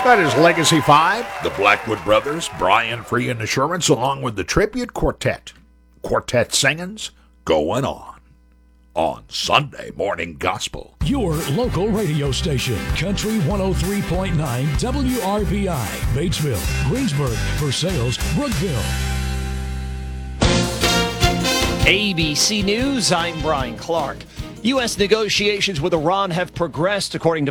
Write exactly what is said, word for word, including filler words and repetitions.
That is Legacy five, the Blackwood Brothers, Brian Free and Assurance, along with the Tribute Quartet. Quartet singings going on. On Sunday Morning Gospel. Your local radio station, Country one oh three point nine W R B I, Batesville, Greensburg, Versailles, Brookville. A B C News, I'm Brian Clark. U S negotiations with Iran have progressed, according to